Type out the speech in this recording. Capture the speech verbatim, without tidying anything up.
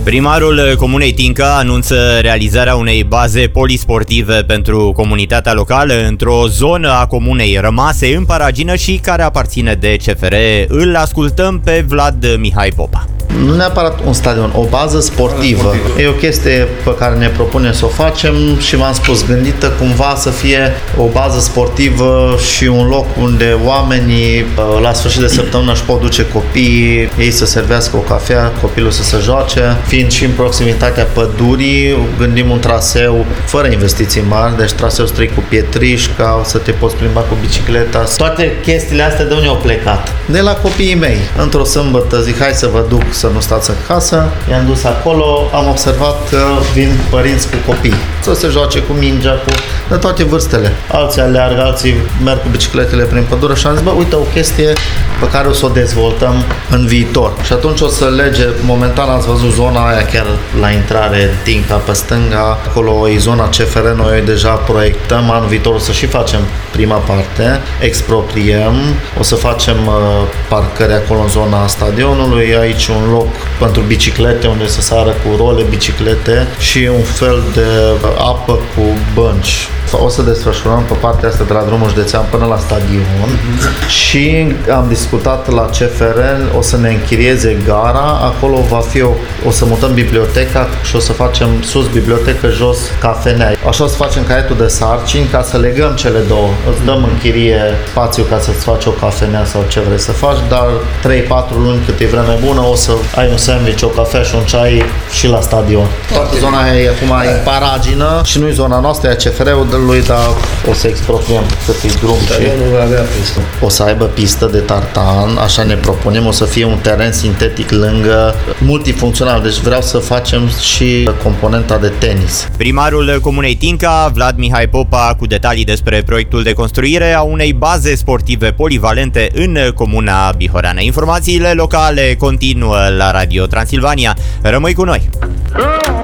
Primarul Comunei Tinca anunță realizarea unei baze polisportive pentru comunitatea locală într-o zonă a comunei rămase în paragină și care aparține de C F R. Îl ascultăm pe Vlad Mihai Popa. Nu neapărat un stadion, o bază sportivă. E o chestie pe care ne propunem să o facem și v-am spus, gândită cumva să fie o bază sportivă și un loc unde oamenii la sfârșit de săptămână își pot duce copiii, ei să servească o cafea, copilul să se joace. Fiind și în proximitatea pădurii, gândim un traseu fără investiții mari, deci traseu strict cu pietriș, ca să te poți plimba cu bicicleta. Toate chestiile astea de unde au plecat? De la copiii mei. Într-o sâmbătă zic, hai să vă duc să nu stați acasă. I-am dus acolo, am observat că vin părinți cu copii să se joace cu mingea, cu de toate vârstele. Alții aleargă, alții merg cu bicicletele prin pădure și am zis, bă, uite, o chestie pe care o să o dezvoltăm în viitor. Și atunci o să lege, momentan ați văzut zona aia chiar la intrare, Tinca pe stânga, acolo e zona C F R, noi deja proiectăm, anul viitor o să și facem prima parte, expropriem, o să facem uh, parcări acolo în zona stadionului, aici un loc pentru biciclete unde să sară cu role, biciclete și un fel de apă cu bănci. O să desfășurăm pe partea asta de la drumul județean până la stadion mm-hmm. și am discutat la C F R, o să ne închirieze gara, acolo va fi o, o să mutăm biblioteca și o să facem sus bibliotecă, jos cafenea. Așa o să facem caietul de sarcini ca să legăm cele două. Îți dăm în chirie spațiu ca să-ți faci o cafenea sau ce vrei să faci, dar trei patru luni cât e vreme bună o să ai un sandwich, o cafea și un ceai și la stadion. Toată zona aia e acum în paragină și nu e zona noastră, e C F R-ul de lui, dar o să expropriem cât e drum și nu va avea pistă. O să aibă pistă de tartan, așa ne propunem, o să fie un teren sintetic lângă, multifuncțional, deci vreau să facem și componenta de tenis. Primarul Comunei Tinca, Vlad Mihai Popa, cu detalii despre proiectul de construire a unei baze sportive polivalente în comuna Bihoreană. Informațiile locale continuă la Radio Transilvania. Rămâi cu noi!